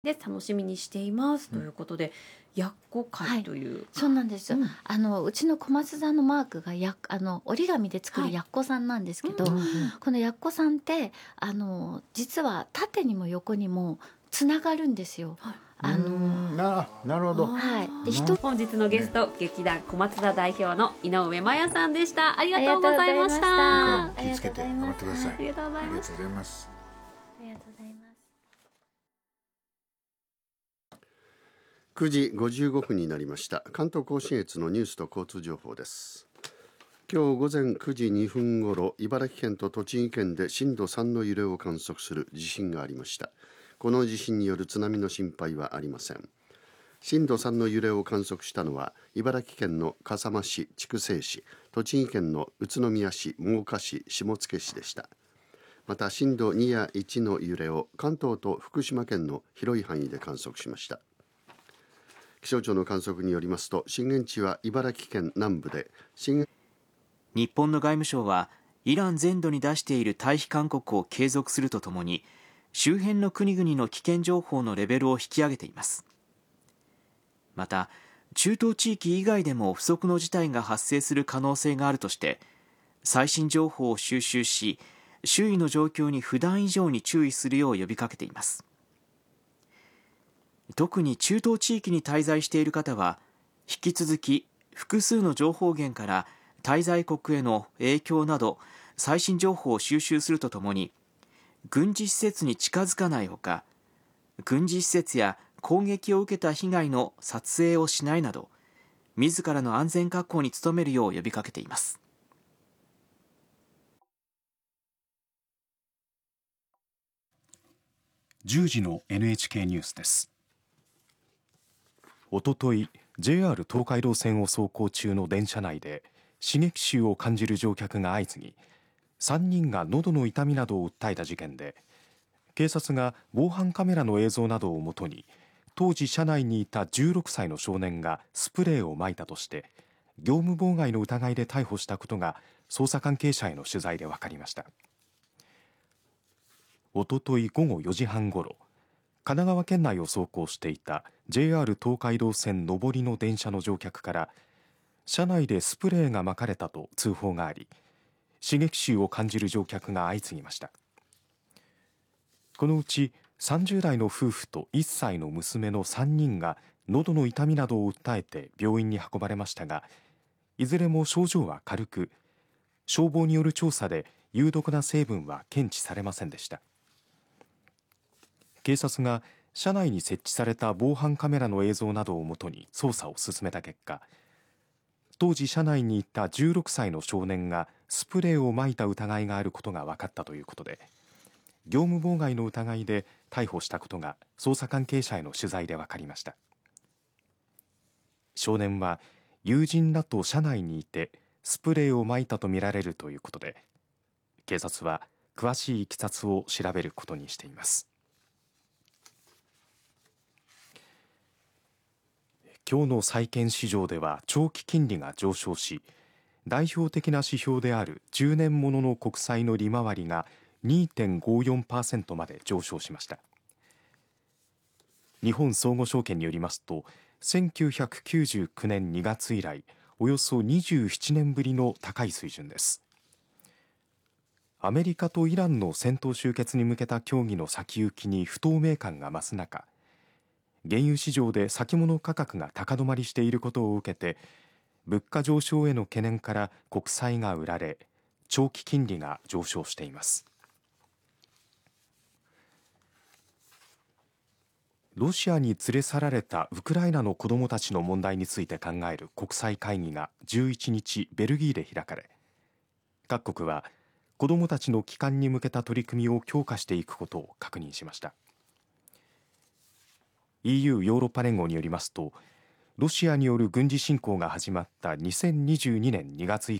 で楽しみにしていますということで、やっこ会という、 そうなんですよ。うちの小松座のマークが折り紙で作はいるやっこさんなんですけど、 うんこのやっこさんって実は縦にも横にもつながるんですよ。 なるほど。 はい。で本日のゲスト、劇団小松座代表の井上麻也さんでした。ありがとうございました。 気をつけて頑張ってください。 ありがとうございます。 ありがとうございます。 ありがとうございます。 9時55分になりました。関東甲信越のニュースと交通情報です。今日午前9時2分ごろ、茨城県と栃木県で震度3の揺れを観測する地震がありました。この地震による津波の心配はありません。震度3の揺れを観測したのは茨城県の笠間市、筑西市、栃木県の宇都宮市、真岡市、下野市でした。また震度2や1の揺れを関東と福島県の広い範囲で観測しました。気象庁の観測によりますと、震源地は茨城県南部で、 日本の外務省はイラン全土に出している退避勧告を継続するとともに、周辺の国々の危険情報のレベルを引き上げています。また中東地域以外でも不測の事態が発生する可能性があるとして、最新情報を収集し、周囲の状況に普段以上に注意するよう呼びかけています。特に中東地域に滞在している方は、引き続き複数の情報源から滞在国への影響など最新情報を収集するとともに、軍事施設に近づかないほか、軍事施設や攻撃を受けた被害の撮影をしないなど、自らの安全確保に努めるよう呼びかけています。 10時の NHK ニュースです。おととい JR 東海道線を走行中の電車内で刺激臭を感じる乗客が相次ぎ、3人が喉の痛みなどを訴えた事件で、警察が防犯カメラの映像などをもとに、当時車内にいた16歳の少年がスプレーをまいたとして業務妨害の疑いで逮捕したことが捜査関係者への取材で分かりました。おととい午後4時半ごろ、神奈川県内を走行していた JR 東海道線上りの電車の乗客から、車内でスプレーがまかれたと通報があり、刺激臭を感じる乗客が相次ぎました。このうち30代の夫婦と1歳の娘の3人が喉の痛みなどを訴えて病院に運ばれましたが、いずれも症状は軽く、消防による調査で有毒な成分は検知されませんでした。警察が車内に設置された防犯カメラの映像などをもとに捜査を進めた結果、当時車内にいた16歳の少年がスプレーをまいた疑いがあることが分かったということで、業務妨害の疑いで逮捕したことが捜査関係者への取材で分かりました。少年は友人らと車内にいてスプレーをまいたとみられるということで、警察は詳しい経緯を調べることにしています。今日の債券市場では長期金利が上昇し、代表的な指標である10年ものの国債の利回りが 2.54% まで上昇しました。日本相互証券によりますと、1999年2月以来およそ27年ぶりの高い水準です。アメリカとイランの戦闘終結に向けた協議の先行きに不透明感が増す中、原油市場で先物価格が高止まりしていることを受けて、物価上昇への懸念から国債が売られ、長期金利が上昇しています。ロシアに連れ去られたウクライナの子どもたちの問題について考える国際会議が11日ベルギーで開かれ、各国は子どもたちの帰還に向けた取り組みを強化していくことを確認しました。EU ヨーロッパ連合によりますと、ロシアによる軍事侵攻が始まった2022年2月以